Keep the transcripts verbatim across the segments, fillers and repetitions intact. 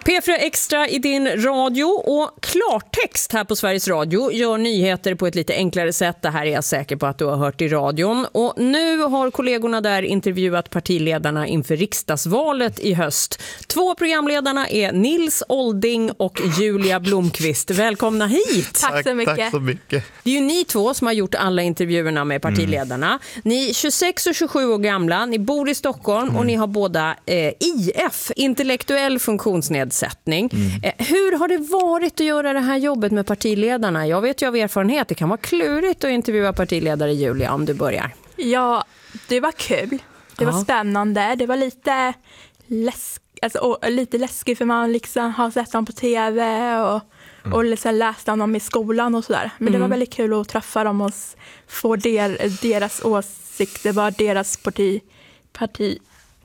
P fyra Extra i din radio och klartext här på Sveriges Radio gör nyheter på ett lite enklare sätt. Det här är jag säker på att du har hört i radion. Och nu har kollegorna där intervjuat partiledarna inför riksdagsvalet i höst. Två programledarna är Nils Olding och Julia Blomqvist. Välkomna hit! Tack så mycket. Tack så mycket. Det är ju ni två som har gjort alla intervjuerna med partiledarna. Mm. Ni är tjugosex och tjugosju år gamla, ni bor i Stockholm mm. och ni har båda eh, I F, intellektuell funktionsnedsättning. Mm. Hur har det varit att göra det här jobbet med partiledarna? Jag vet ju av erfarenhet, det kan vara klurigt att intervjua partiledare, Julia, om du börjar. Ja, det var kul. Det var ja. spännande. Det var lite, läsk, alltså, och, lite läskigt för man liksom har sett dem på tv och, mm. och liksom läst om dem i skolan och sådär. Men mm. det var väldigt kul att träffa dem och få der, deras åsikter, vad deras parti, parti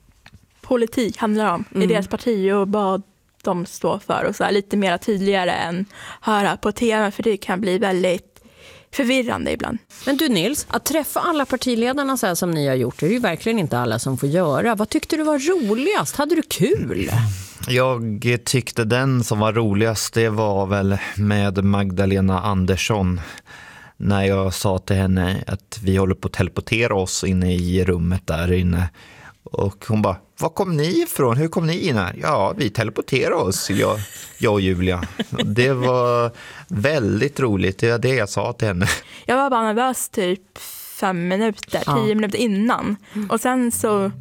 politik handlar om mm. i deras parti och vad de står för och så här, lite mer tydligare än höra på tv, för det kan bli väldigt förvirrande ibland. Men du Nils, att träffa alla partiledarna så här som ni har gjort, det är ju verkligen inte alla som får göra. Vad tyckte du var roligast? Hade du kul? Jag tyckte den som var roligast, det var väl med Magdalena Andersson. När jag sa till henne att vi håller på att teleportera oss inne i rummet där inne. Och hon bara, var kom ni ifrån? Hur kom ni in här? Ja, vi teleporterar oss, jag, jag och Julia. Det var väldigt roligt, det är det jag sa till henne. Jag var bara nervös typ fem minuter, ja. tio minuter innan. Och sen så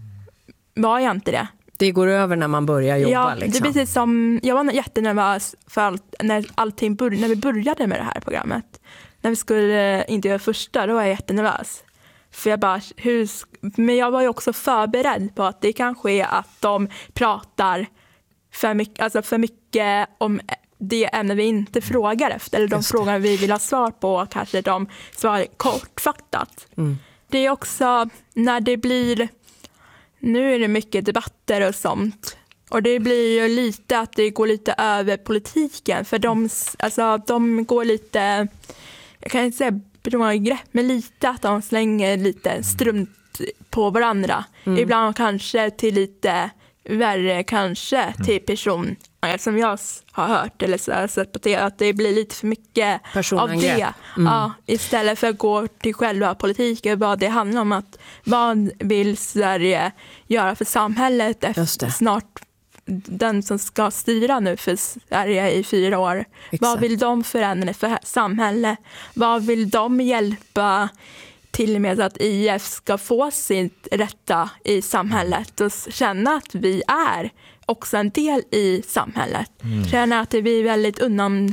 var jag inte det. Det går över när man börjar jobba. Ja, liksom. Det är precis som, jag var jättenervös för allt, när, allting bör, när vi började med det här programmet. När vi skulle intervjua första, då var jag jättenervös. För jag bara, hur, men jag var ju också förberedd på att det kanske är att de pratar för mycket, alltså för mycket om det ämne vi inte frågar efter. Eller de frågor vi vill ha svar på, kanske de svarar kortfattat. Mm. Det är också när det blir, nu är det mycket debatter och sånt. Och det blir ju lite att det går lite över politiken. För de, alltså, de går lite, jag kan inte säga grepp, men lite att de slänger lite strunt på varandra. Mm. Ibland kanske till lite värre, kanske mm. till person som jag har hört eller så här, sett på det, att det blir lite för mycket av det. Mm. Ja, istället för att gå till själva politiken, vad det handlar om, att vad vill Sverige göra för samhället efter snart den som ska styra nu för Sverige i fyra år. Exakt. Vad vill de förändra för samhället? Vad vill de hjälpa till med att I F ska få sitt rätta i samhället och känna att vi är också en del i samhället. Mm. Känna att vi är väldigt undan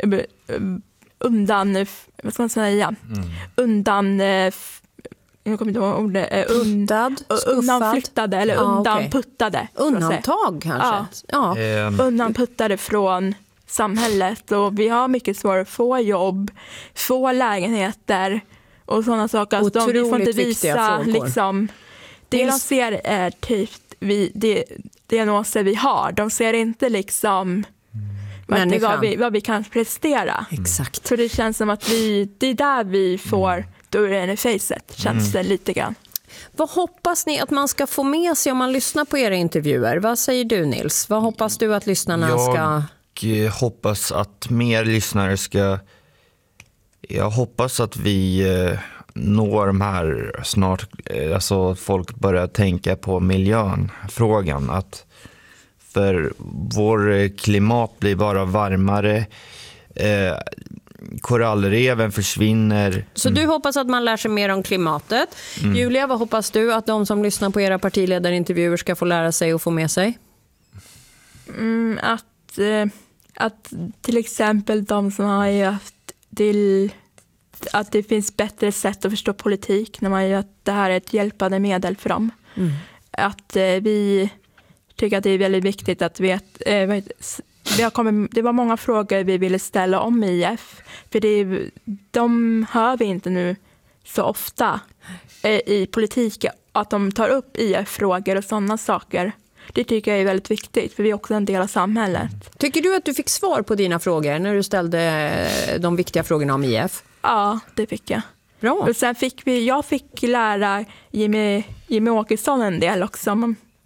undan vad ska man säga? Mm. Undan jag kommer inte ihåg ordet, Puttad, undanflyttade eller ah, undanputtade. Okay. Undantag kanske? Ja. Ja. Um. Undanputtade från samhället, och vi har mycket svårt att få jobb, få lägenheter och sådana saker. Alltså, de, vi får inte visa liksom, det de ser är typ vi, det, diagnoser vi har. De ser inte liksom vad, det, vad, vi, vad vi kan prestera. Exakt. Så det känns som att vi, det är där vi får då är det i facet, känns det lite grann. Vad hoppas ni att man ska få med sig om man lyssnar på era intervjuer? Vad säger du Nils? Vad hoppas du att lyssnarna jag ska... Jag hoppas att mer lyssnare ska... Jag hoppas att vi når de här snart... Alltså folk börjar tänka på miljöfrågan. Att för vår klimat blir bara varmare... Eh, korallreven försvinner. Så du hoppas att man lär sig mer om klimatet. Mm. Julia, vad hoppas du att de som lyssnar på era partiledarintervjuer ska få lära sig och få med sig? Mm, att, eh, att till exempel de som har haft till att det finns bättre sätt att förstå politik när man gör att det här är ett hjälpande medel för dem. Mm. Att eh, vi tycker att det är väldigt viktigt att veta eh, Det, har kommit, det var många frågor vi ville ställa om I F. För det, de hör vi inte nu så ofta eh, i politiken. Att de tar upp I F-frågor och sådana saker. Det tycker jag är väldigt viktigt, för vi är också en del av samhället. Tycker du att du fick svar på dina frågor när du ställde de viktiga frågorna om I F? Ja, det fick jag. Bra. Och sen fick vi, jag fick lära Jimmy, Jimmy Åkesson en del också.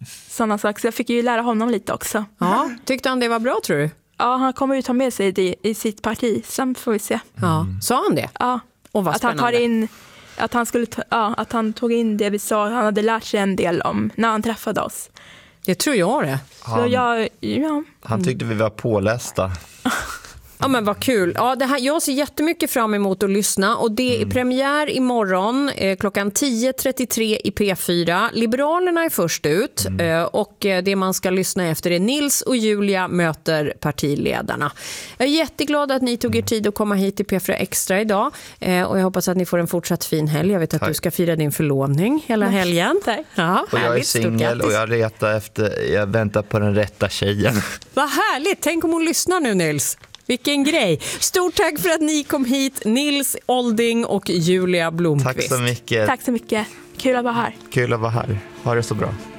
sådana saker. Så jag fick ju lära honom lite också. Ja, tyckte han det var bra tror du? Ja, han kommer ju ta med sig det i sitt parti. Sen får vi se. Ja, sa han det? Ja. Och vad att han tar in att han skulle ta, ja, att han tog in det vi sa, han hade lärt sig en del om när han träffade oss. Det tror jag det. Han, så jag, ja. Han tyckte vi var pålästa. Ja, men vad kul. Ja, det här, jag ser jättemycket fram emot att lyssna och det är mm. premiär imorgon eh, klockan tio trettiotre i P fyra. Liberalerna är först ut mm. eh, och eh, det man ska lyssna efter är Nils och Julia möter partiledarna. Jag är jätteglad att ni tog er tid att komma hit till P fyra Extra idag eh, och jag hoppas att ni får en fortsatt fin helg. Jag vet att Tack. Du ska fira din förlovning hela helgen. Tack. Ja, och jag är singel och jag letar efter, jag väntar på den rätta tjejen. Vad härligt, tänk om hon lyssnar nu Nils. Vilken grej. Stort tack för att ni kom hit, Nils Olding och Julia Blomqvist. Tack så mycket. Tack så mycket. Kul att vara här. Kul att vara här. Ha det så bra.